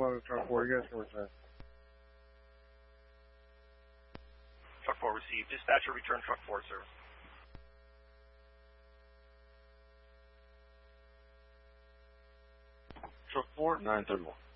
to truck 4. You guys can return. Truck 4 received. Dispatcher, return truck 4 service. Truck 4, 931.